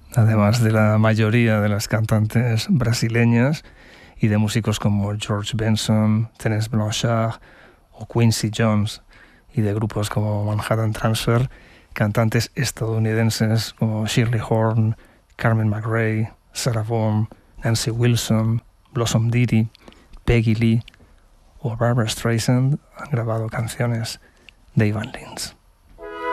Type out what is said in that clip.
además de la mayoría de las cantantes brasileñas y de músicos como George Benson, Terence Blanchard o Quincy Jones, y de grupos como Manhattan Transfer, cantantes estadounidenses como Shirley Horn, Carmen McRae, Sarah Vaughan, Nancy Wilson, Blossom Deedy, Peggy Lee o Barbra Streisand han grabado canciones de Ivan Lins.